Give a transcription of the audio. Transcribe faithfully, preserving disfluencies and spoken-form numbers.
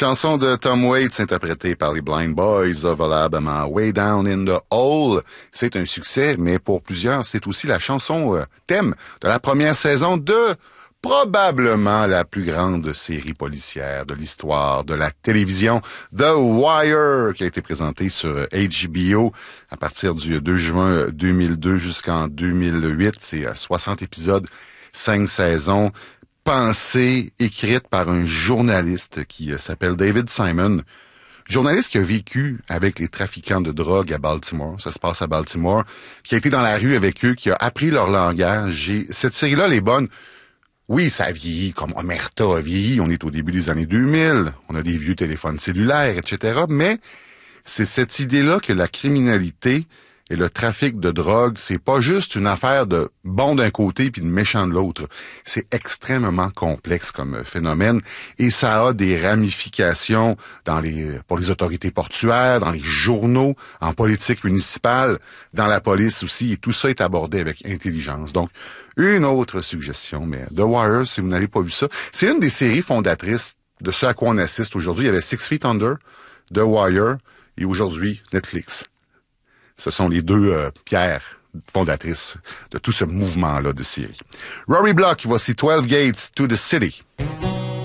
Chanson de Tom Waits interprétée par les Blind Boys of Alabama, Way Down in the Hole. C'est un succès, mais pour plusieurs, c'est aussi la chanson euh, thème de la première saison de probablement la plus grande série policière de l'histoire de la télévision, The Wire, qui a été présentée sur H B O à partir du deux juin deux mille deux jusqu'en deux mille huit. C'est soixante épisodes, cinq saisons, pensée, écrite par un journaliste qui s'appelle David Simon. Journaliste qui a vécu avec les trafiquants de drogue à Baltimore, ça se passe à Baltimore, qui a été dans la rue avec eux, qui a appris leur langage. Et cette série-là, elle est bonne. Oui, ça a vieilli comme Omerta a vieilli. On est au début des années deux mille. On a des vieux téléphones cellulaires, et cetera. Mais c'est cette idée-là que la criminalité et le trafic de drogue, c'est pas juste une affaire de bon d'un côté puis de méchant de l'autre. C'est extrêmement complexe comme phénomène et ça a des ramifications dans les pour les autorités portuaires, dans les journaux, en politique municipale, dans la police aussi. Et tout ça est abordé avec intelligence. Donc, une autre suggestion, mais The Wire, si vous n'avez pas vu ça, c'est une des séries fondatrices de ce à quoi on assiste aujourd'hui. Il y avait Six Feet Under, The Wire et aujourd'hui Netflix. Ce sont les deux euh, pierres fondatrices de tout ce mouvement-là de série. Rory Block, voici twelve Gates to the City.